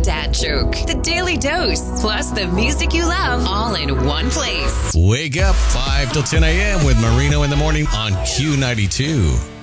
dad joke. The Daily Dose, plus the music you love, all in one place. Wake up 5 till 10 a.m. with Marino in the morning on Q92.